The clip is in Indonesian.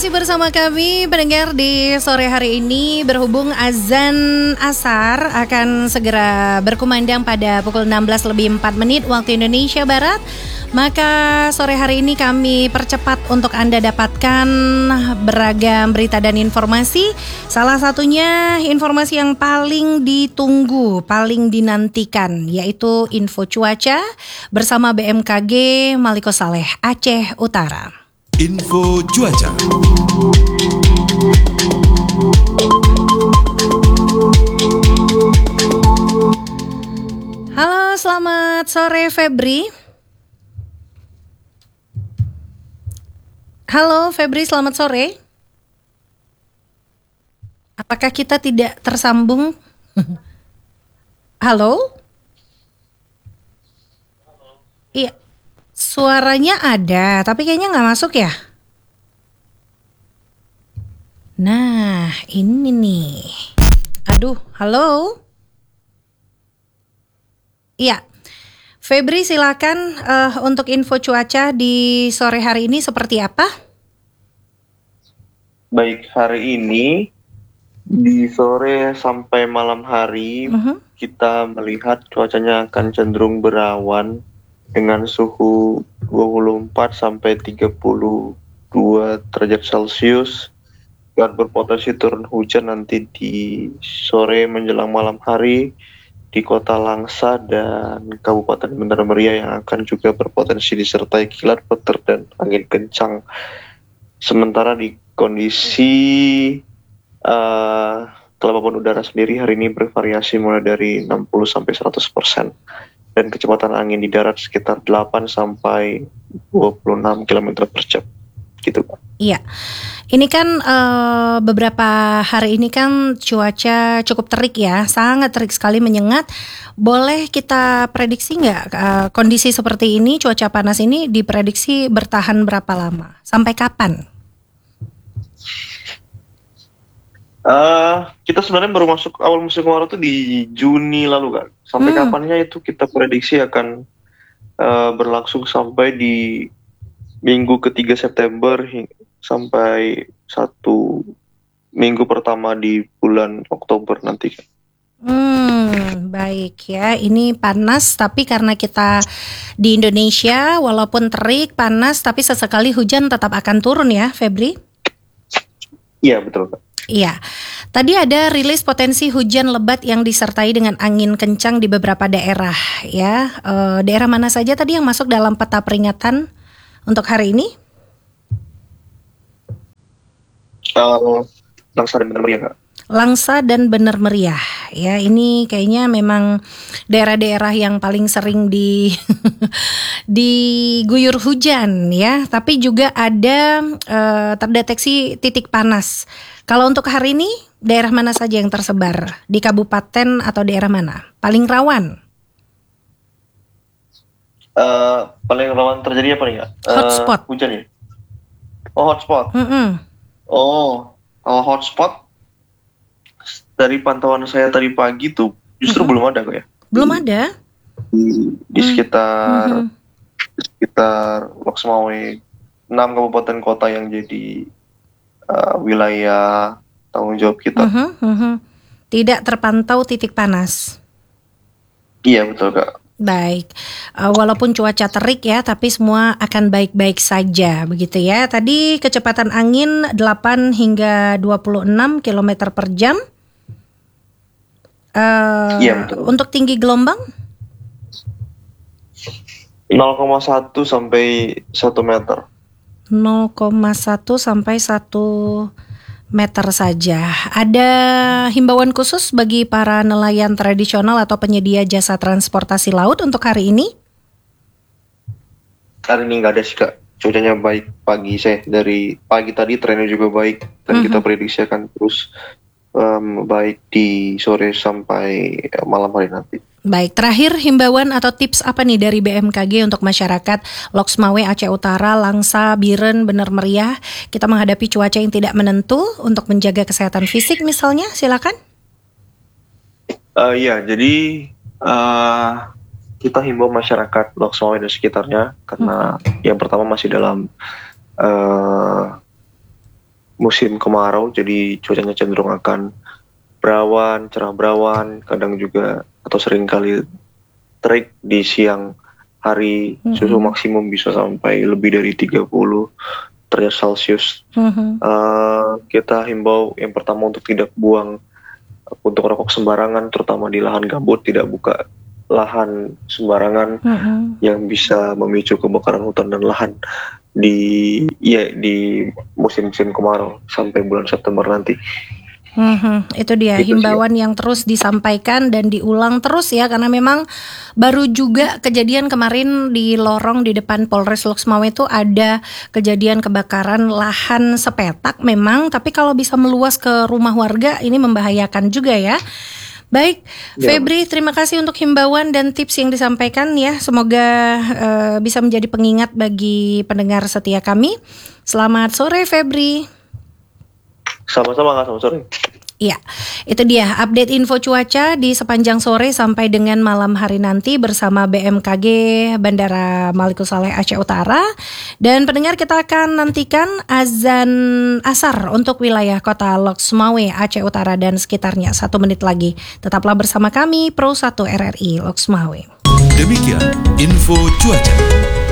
masih bersama kami pendengar di sore hari ini. Berhubung azan asar akan segera berkumandang pada pukul 16:04 waktu Indonesia Barat, maka sore hari ini kami percepat untuk Anda dapatkan beragam berita dan informasi. Salah satunya informasi yang paling ditunggu, paling dinantikan, yaitu info cuaca bersama BMKG Maliko Saleh, Aceh Utara. Info cuaca. Halo, selamat sore Febri. Halo Febri, selamat sore. Apakah kita tidak tersambung? Halo? Iya. Suaranya ada, tapi kayaknya nggak masuk ya. Nah, ini nih. Aduh, halo. Iya, Febri silakan untuk info cuaca di sore hari ini seperti apa? Baik, hari ini di sore sampai malam hari kita melihat cuacanya akan cenderung berawan dengan suhu 24 sampai 32 derajat Celcius dan berpotensi turun hujan nanti di sore menjelang malam hari di Kota Langsa dan Kabupaten Benar Meriah yang akan juga berpotensi disertai kilat petir dan angin kencang. Sementara di kondisi kelembapan udara sendiri hari ini bervariasi mulai dari 60 sampai 100%. Dan kecepatan angin di darat sekitar 8 sampai 26 km per jam. Gitu, Pak. Iya. Ini kan beberapa hari ini kan cuaca cukup terik ya, sangat terik sekali, menyengat. Boleh kita prediksi nggak kondisi seperti ini, cuaca panas ini diprediksi bertahan berapa lama? Sampai kapan? Kita sebenarnya baru masuk awal musim kemarau itu di Juni lalu kan. Sampai kapannya itu kita prediksi akan berlangsung sampai di minggu ketiga September sampai 1 minggu pertama di bulan Oktober nanti. Baik ya, ini panas tapi karena kita di Indonesia walaupun terik, panas tapi sesekali hujan tetap akan turun ya, Febri? Iya, betul, Pak. Iya, tadi ada rilis potensi hujan lebat yang disertai dengan angin kencang di beberapa daerah ya. Daerah mana saja tadi yang masuk dalam peta peringatan untuk hari ini? Langsa dan Benar Meriah, Kak. Langsa dan Benar Meriah ya, ini kayaknya memang daerah-daerah yang paling sering diguyur hujan ya, tapi juga ada terdeteksi titik panas. Kalau untuk hari ini daerah mana saja yang tersebar di kabupaten atau daerah mana paling rawan? Paling rawan terjadi apa nih, Kak? Hotspot. Hujan ya? Oh, hotspot. Kalau hotspot dari pantauan saya tadi pagi tuh justru belum ada, Kak ya. Belum ada? Di sekitar Loksmawe, 6 kabupaten kota yang jadi wilayah tanggung jawab kita. Tidak terpantau titik panas. Iya, betul, Kak. Baik, walaupun cuaca terik ya, tapi semua akan baik-baik saja, begitu ya. Tadi kecepatan angin 8 hingga 26 km per jam. Iya, betul. Untuk tinggi gelombang? 0,1 sampai 1 meter. 0,1 sampai 1 meter saja. Ada himbauan khusus bagi para nelayan tradisional atau penyedia jasa transportasi laut untuk hari ini? Hari ini nggak ada sih, Kak. Cuacanya baik pagi, dari pagi tadi trennya juga baik dan kita prediksi akan terus baik di sore sampai malam hari nanti. Baik, terakhir himbauan atau tips apa nih dari BMKG untuk masyarakat Loksmawe, Aceh Utara, Langsa, Biren, Benar Meriah, kita menghadapi cuaca yang tidak menentu untuk menjaga kesehatan fisik misalnya, silakan. Iya, jadi kita himbau masyarakat Loksmawe dan sekitarnya karena yang pertama masih dalam musim kemarau, jadi cuacanya cenderung akan berawan, cerah berawan, kadang juga atau seringkali terik di siang hari. Suhu maksimum bisa sampai lebih dari 30 derajat Celcius. Kita himbau yang pertama untuk tidak buang puntung rokok sembarangan, terutama di lahan gambut, tidak buka lahan sembarangan yang bisa memicu kebakaran hutan dan lahan di musim-musim kemarau sampai bulan September nanti. Itu dia himbauan yang terus disampaikan dan diulang terus ya, karena memang baru juga kejadian kemarin di lorong di depan Polres Loksmawe itu ada kejadian kebakaran lahan sepetak memang, tapi kalau bisa meluas ke rumah warga ini membahayakan juga ya. Baik, Febri, terima kasih untuk himbauan dan tips yang disampaikan ya. Semoga bisa menjadi pengingat bagi pendengar setia kami. Selamat sore, Febri. Sama-sama Kak, selamat sore. Iya, itu dia update info cuaca di sepanjang sore sampai dengan malam hari nanti bersama BMKG Bandara Malikul Saleh Aceh Utara. Dan pendengar, kita akan nantikan azan asar untuk wilayah kota Loksmawe, Aceh Utara dan sekitarnya 1 menit lagi. Tetaplah bersama kami Pro 1 RRI Loksmawe. Demikian info cuaca.